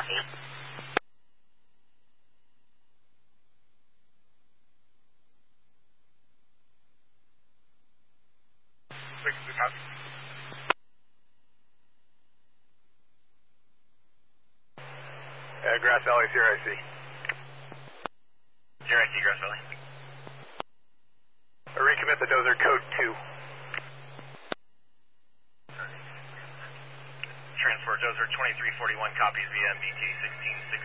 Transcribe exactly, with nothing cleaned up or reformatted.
copy. six two copy. Uh, Grass Valley, zero I C. zero I C, Grass Valley. Uh, recommit the dozer code two. Transport dozer twenty-three forty-one copies via M B T sixteen sixty.